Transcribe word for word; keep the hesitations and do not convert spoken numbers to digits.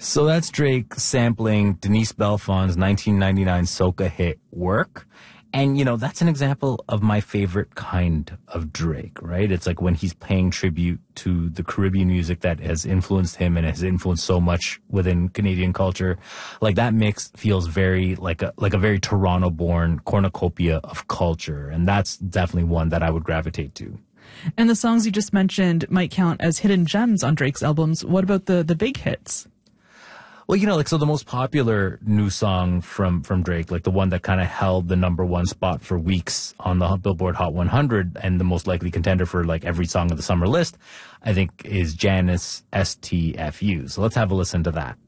So that's Drake sampling Denise Belfon's nineteen ninety-nine soca hit Work. And, you know, that's an example of my favorite kind of Drake, right? It's like when he's paying tribute to the Caribbean music that has influenced him and has influenced so much within Canadian culture. Like that mix feels very like a, like a very Toronto-born cornucopia of culture. And that's definitely one that I would gravitate to. And the songs you just mentioned might count as hidden gems on Drake's albums. What about the, the big hits? Well, you know, like, so the most popular new song from, from Drake, like the one that kind of held the number one spot for weeks on the Billboard Hot one hundred and the most likely contender for like every song of the summer list, I think is Janice S T F U. So let's have a listen to that.